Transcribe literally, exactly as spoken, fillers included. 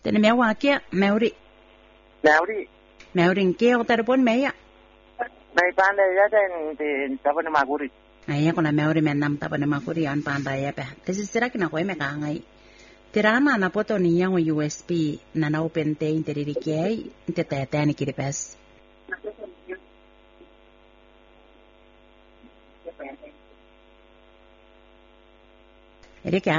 Tene mea wakia, meuri. Meuri. Meuri nkeo tarpon mea. May panda ya ten ten tapan maguri. Ay ako na meuri menam tapan maguri an panda ya pa. Kasi sira kina ko me kangai. Tirana na poto ni yang U S B na na open te interirikiai inte tete ni kiripes. Erika